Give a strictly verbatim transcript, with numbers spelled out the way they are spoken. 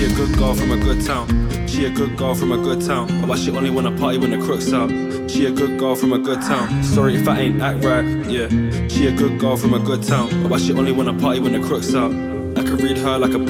a good girl from a good town. She a good girl from a good town. But she only wanna party when the crook's out. She a good girl from a good town. Sorry if I ain't act right, yeah. She a good girl from a good town. But she only wanna party when the crook's out. I could read her like a